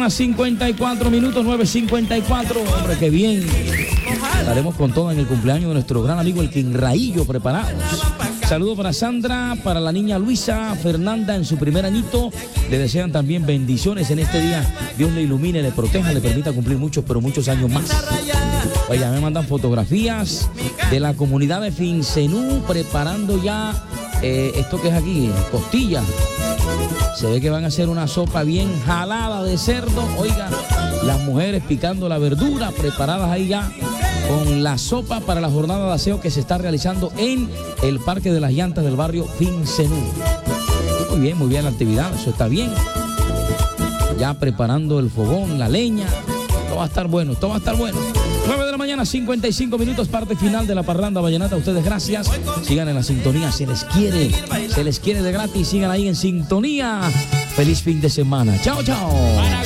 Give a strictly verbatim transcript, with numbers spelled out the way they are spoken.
mañana, cincuenta y cuatro minutos, nueve cincuenta y cuatro. Hombre, qué bien. Estaremos con todo en el cumpleaños de nuestro gran amigo el Quinraillo, preparados. Saludos para Sandra, para la niña Luisa, Fernanda en su primer añito. Le desean también bendiciones en este día. Dios le ilumine, le proteja, le permita cumplir muchos, pero muchos años más. Oiga, me mandan fotografías de la comunidad de Fincenú preparando ya eh, esto que es aquí, costillas. Se ve que van a hacer una sopa bien jalada de cerdo. Oiga, las mujeres picando la verdura, preparadas ahí ya con la sopa para la jornada de aseo que se está realizando en el Parque de las Llantas del barrio Fincenú. Muy bien, muy bien la actividad, eso está bien. Ya preparando el fogón, la leña, todo va a estar bueno, todo va a estar bueno. nueve de la mañana, cincuenta y cinco minutos, parte final de la parranda vallenata. A ustedes gracias, sigan en la sintonía, se les quiere, se les quiere de gratis, sigan ahí en sintonía. Feliz fin de semana, chao, chao.